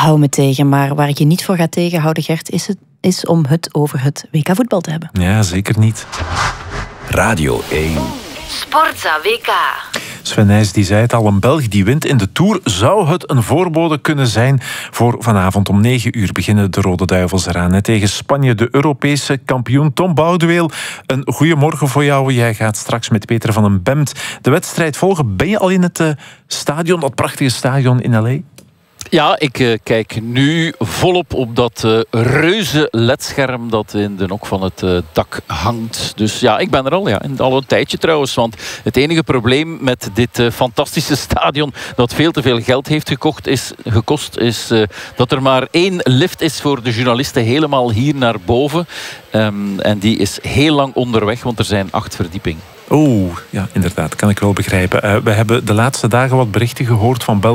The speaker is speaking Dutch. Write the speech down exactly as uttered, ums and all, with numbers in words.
hou me tegen. Maar waar ik je niet voor ga tegenhouden, Gert, is, het, is om het over het W K voetbal te hebben. Ja, zeker niet. Radio één. Sportza W K. Sven Nys die zei het al, een Belg die wint in de Tour. Zou het een voorbode kunnen zijn voor vanavond om negen uur beginnen de Rode Duivels eraan. Hè, tegen Spanje, de Europese kampioen Tom Boudeweel. Een goeiemorgen voor jou. Jij gaat straks met Peter van den Bemt de wedstrijd volgen. Ben je al in het uh, stadion, dat prachtige stadion in L A? Ja, ik uh, kijk nu volop op dat uh, reuze ledscherm dat in de nok van het uh, dak hangt. Dus ja, ik ben er al, ja, al een tijdje trouwens. Want het enige probleem met dit uh, fantastische stadion dat veel te veel geld heeft gekocht, is, gekost, is uh, dat er maar één lift is voor de journalisten helemaal hier naar boven. Um, en die is heel lang onderweg, want er zijn acht verdiepingen. Oeh, ja, inderdaad, kan ik wel begrijpen. Uh, we hebben de laatste dagen wat berichten gehoord van België.